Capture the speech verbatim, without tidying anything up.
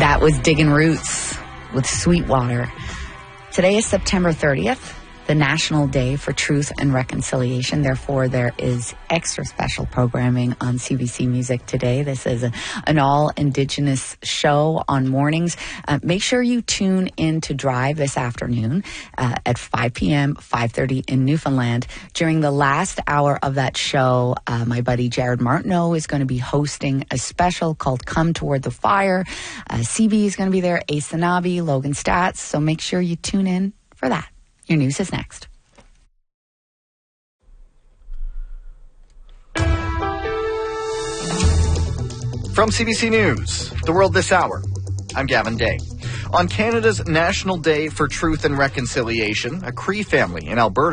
That was Diggin' Roots with Sweetwater. Today is September thirtieth, the National Day for Truth and Reconciliation. Therefore, there is extra special programming on C B C Music today. This is a, an all-Indigenous show on mornings. Uh, make sure you tune in to Drive this afternoon uh, at five p.m., five thirty in Newfoundland. During the last hour of that show, uh, my buddy Jared Martineau is going to be hosting a special called Come Toward the Fire. Uh, C B is going to be there, Ace Sanabi, Logan Stats. So make sure you tune in for that. Your news is next. From C B C News, The World This Hour, I'm Gavin Day. On Canada's National Day for Truth and Reconciliation, a Cree family in Alberta